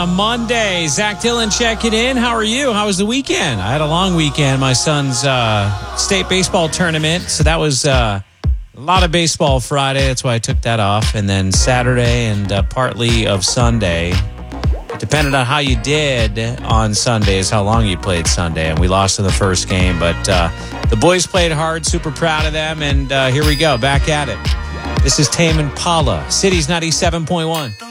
On Monday, Zach Dillon checking in. How are you? How was the weekend? I had a long weekend. My son's state baseball tournament, so that was a lot of baseball Friday. That's why I took that off. And then Saturday and partly of Sunday. Depending on how you did on Sunday is how long you played Sunday. And we lost in the first game, but the boys played hard. Super proud of them. And here we go, back at it. This is Tame Impala, Cities 97.1.